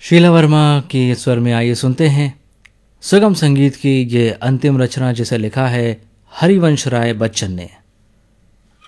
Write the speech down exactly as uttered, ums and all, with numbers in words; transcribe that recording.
शीला वर्मा की स्वर में आइए सुनते हैं सुगम संगीत की ये अंतिम रचना जिसे लिखा है हरिवंश राय बच्चन ने।